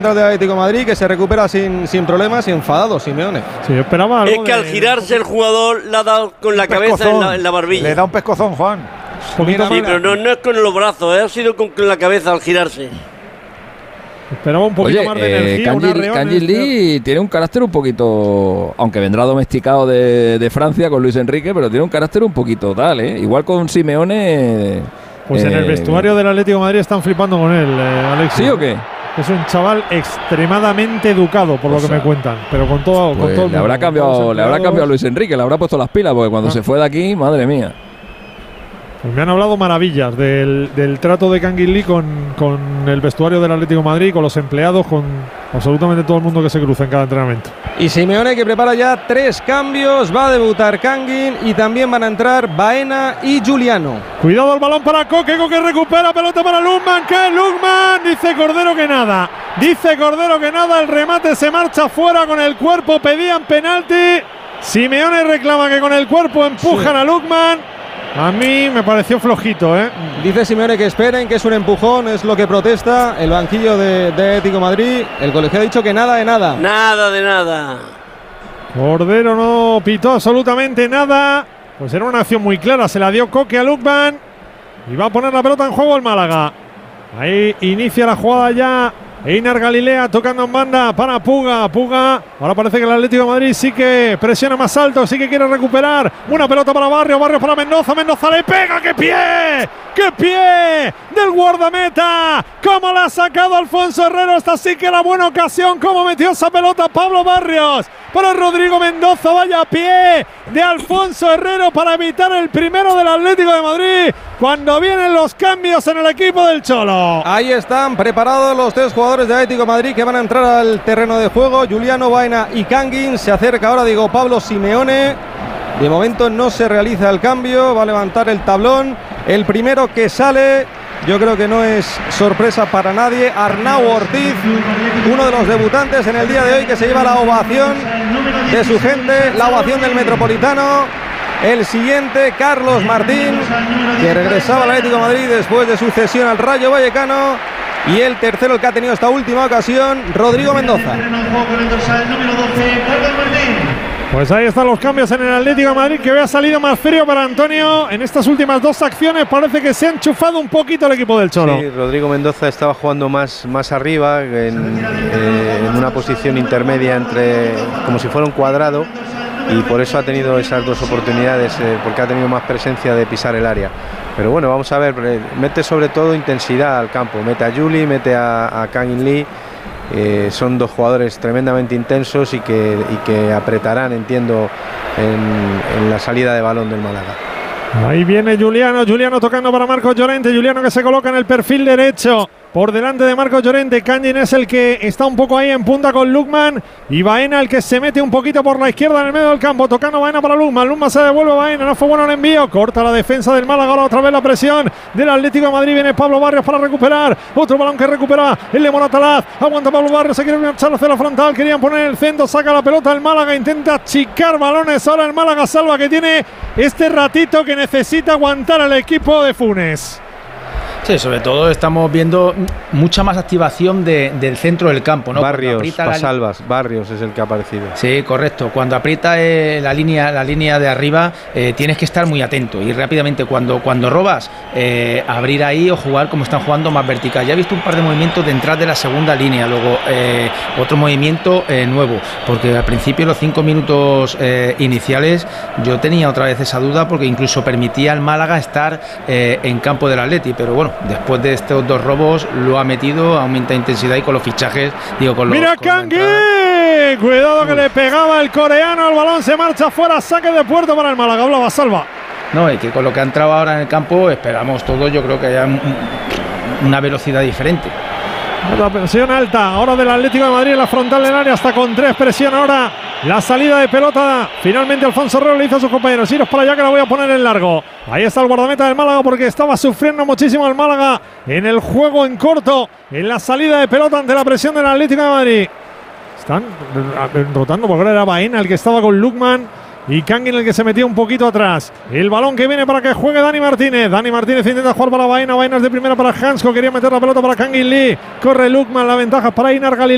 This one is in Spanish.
del Atlético de Madrid, que se recupera sin problemas, y enfadado Simeone. Sí, yo esperaba algo. Es que al girarse el jugador le ha dado con la cabeza en la barbilla. Le da un pescozón, Juan. Sí, pero no es con los brazos, ha sido con la cabeza al girarse. Esperaba un poquito más de energía. Kangin Lee tiene un carácter un poquito, aunque vendrá domesticado de Francia con Luis Enrique, pero tiene un carácter un poquito tal, ¿eh? Igual con Simeone. Pues en el vestuario del Atlético de Madrid están flipando con él, Alexis. ¿Sí o qué? Es un chaval extremadamente educado, por lo que me cuentan, pero con todo, pues con todo el le habrá cambiado a Luis Enrique, le habrá puesto las pilas, porque cuando se fue de aquí, madre mía. Pues me han hablado maravillas del trato de Kangin Lee con el vestuario del Atlético de Madrid, con los empleados, con absolutamente todo el mundo que se cruza en cada entrenamiento. Y Simeone, que prepara ya 3 cambios, va a debutar Kangin y también van a entrar Baena y Giuliano. Cuidado el balón para Koke, Koke recupera, pelota para Lukman, que Lukman, dice Cordero que nada. Dice Cordero que nada, el remate se marcha fuera con el cuerpo, pedían penalti. Simeone reclama que con el cuerpo empujan a Lukman. A mí me pareció flojito, ¿eh? Dice Simeone que esperen, que es un empujón, es lo que protesta el banquillo de Atlético de Madrid. El colegiado ha dicho que nada de nada. Nada de nada. Cordero no pitó absolutamente nada. Pues era una acción muy clara, se la dio Koke a Lukman. Y va a poner la pelota en juego el Málaga. Ahí inicia la jugada ya Einar Galilea tocando en banda para Puga. Ahora parece que el Atlético de Madrid sí que presiona más alto, sí que quiere recuperar. Una pelota para Barrios para Mendoza. Mendoza le pega. ¡Qué pie! ¡Qué pie! Del guardameta. ¿Cómo la ha sacado Alfonso Herrero? Esta sí que era buena ocasión. ¿Cómo metió esa pelota Pablo Barrios? Para Rodrigo Mendoza, vaya pie de Alfonso Herrero para evitar el primero del Atlético de Madrid cuando vienen los cambios en el equipo del Cholo. Ahí están preparados los 3 jugadores de Atlético de Madrid que van a entrar al terreno de juego. Giuliano, Baena y Kangin. Se acerca ahora Pablo Simeone. De momento no se realiza el cambio, va a levantar el tablón. El primero que sale, yo creo que no es sorpresa para nadie, Arnau Ortiz, uno de los debutantes en el día de hoy, que se lleva la ovación de su gente, la ovación del Metropolitano. El siguiente, Carlos Martín, que regresaba al Atlético de Madrid después de su cesión al Rayo Vallecano. Y el tercero, el que ha tenido esta última ocasión, Rodrigo Mendoza. Pues ahí están los cambios en el Atlético de Madrid, que había salido más frío para Antonio. En estas últimas 2 acciones parece que se ha enchufado un poquito el equipo del Cholo. Sí, Rodrigo Mendoza estaba jugando más arriba, en una posición intermedia, como si fuera un cuadrado, y por eso ha tenido esas 2 oportunidades, porque ha tenido más presencia de pisar el área. Pero bueno, vamos a ver, mete sobre todo intensidad al campo, mete a Juli, mete a Kangin Lee. Son 2 jugadores tremendamente intensos y que apretarán, entiendo, en la salida de balón del Málaga. Ahí viene Giuliano tocando para Marcos Llorente. Giuliano que se coloca en el perfil derecho por delante de Marcos Llorente. Kangin es el que está un poco ahí en punta con Lukman, y Baena el que se mete un poquito por la izquierda en el medio del campo, tocando Baena para Lukman se devuelve Baena, no fue bueno el envío, corta la defensa del Málaga. Ahora otra vez la presión del Atlético de Madrid, viene Pablo Barrios para recuperar, otro balón que recupera el de Moratalaz, aguanta Pablo Barrios, se quiere marchar hacia la frontal, querían poner el centro, saca la pelota el Málaga, intenta achicar balones, ahora el Málaga salva, que tiene este ratito que necesita aguantar al equipo de Funes. Sí, sobre todo estamos viendo mucha más activación del centro del campo, ¿no? Barrios es el que ha aparecido. Sí, correcto. Cuando aprieta la línea de arriba, tienes que estar muy atento y rápidamente cuando robas, abrir ahí o jugar como están jugando, más vertical. Ya he visto un par de movimientos de entrar de la segunda línea, luego otro movimiento nuevo, porque al principio, los 5 minutos iniciales, yo tenía otra vez esa duda, porque incluso permitía al Málaga estar en campo del Atleti, pero bueno, después de estos 2 robos lo ha metido, aumenta intensidad, y con los fichajes, ¡mira Kangin! Cuidado que le pegaba el coreano, el balón se marcha fuera, saque de puerto para el Málaga. Hablaba Salva. No, y que con lo que ha entrado ahora en el campo, esperamos todos, yo creo que haya una velocidad diferente. Otra presión alta ahora del Atlético de Madrid en la frontal del área, hasta con 3, presión ahora la salida de pelota. Finalmente Alfonso Herrero le dice a sus compañeros: iros para allá que la voy a poner en largo. Ahí está el guardameta del Málaga, porque estaba sufriendo muchísimo el Málaga en el juego en corto, en la salida de pelota ante la presión del Atlético de Madrid. Están rotando, porque ahora era Baena el que estaba con Lukman y Kangin el que se metía un poquito atrás. El balón que viene para que juegue Dani Martínez. Dani Martínez intenta jugar para Baena. Baena es de primera para Hansko. Quería meter la pelota para Kangin Lee. Corre Lukman. La ventaja es para Einar Galilea.